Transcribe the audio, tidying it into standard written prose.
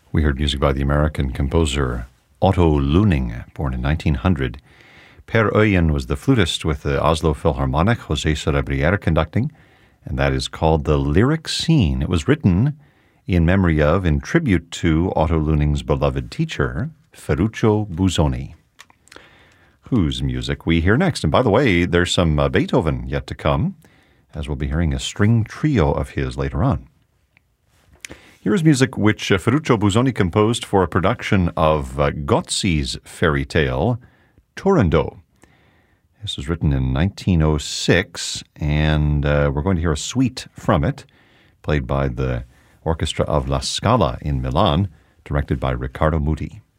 We heard music by the American composer Otto Luning, born in 1900. Per Oyen was the flutist with the Oslo Philharmonic, José Cerebriere conducting, and that is called The Lyric Scene. It was written in memory of, in tribute to, Otto Luning's beloved teacher, Ferruccio Busoni, whose music we hear next. And by the way, there's some Beethoven yet to come, as we'll be hearing a string trio of his later on. Here's music which Ferruccio Busoni composed for a production of Gozzi's fairy tale, Turandot. This was written in 1906, and we're going to hear a suite from it, played by the Orchestra of La Scala in Milan, directed by Riccardo Muti.